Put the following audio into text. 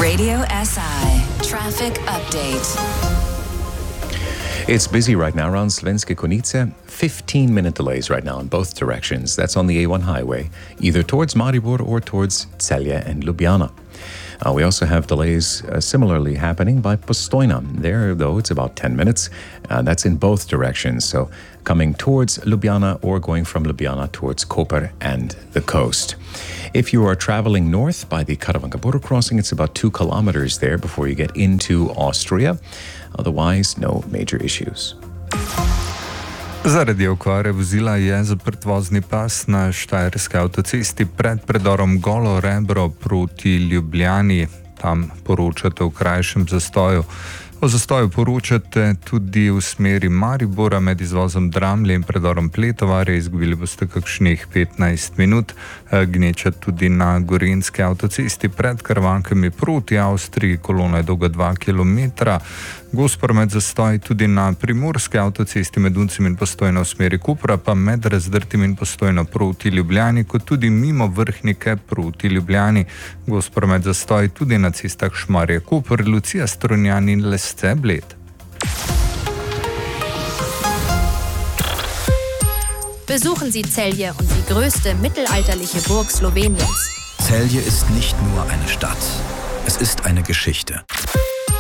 Radio SI Traffic Update. It's busy right now around Svenska Konice. 15-minute delays right now in both directions. That's on the A1 highway, either towards Maribor or towards Celje and Ljubljana. We also have delays similarly happening by Postojna. There, though, it's about 10 minutes. That's in both directions. So coming towards Ljubljana or going from Ljubljana towards Koper and the coast. If you are traveling north by the Karavanka border crossing, it's about 2 kilometers there before you get into Austria. Otherwise, no major issues. Zaradi okvare vozila je zaprt vozni pas na Štajerski avtocesti pred predorom Golo Rebro proti Ljubljani. Tam poročate o krajšem zastoju. O zastoju poročate tudi v smeri Maribora med izvozom Dramlje in predorom Pletovarje. Izgubili boste kakšnih 15 minut. Gneča tudi na Gorenjski avtocesti pred Karavankami proti Avstriji. Kolona je dolga 2 km. Gospormet zastoj tudi na Primorski avtocesti med Uncem in Postojno v smeri Kopra, pa med Razdrtim in Postojno proti Ljubljani, kot tudi mimo Vrhnike proti Ljubljani. Gospormet zastoj tudi na cestah Šmarje Koper, Lucija Strunjan in Lesce Bled. Besuchen Sie Celje und die größte mittelalterliche Burg Sloweniens. Celje ist nicht nur eine Stadt, es ist eine Geschichte.